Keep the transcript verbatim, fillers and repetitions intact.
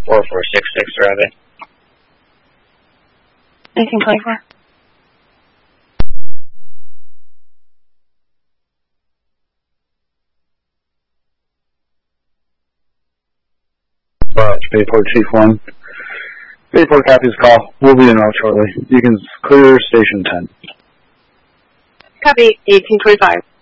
four four six six, Rabbit. eighteen twenty-four. Uh, Bayport Chief one. Bayport copies call. We'll be in route shortly. You can clear Station ten. Copy, eighteen twenty-five.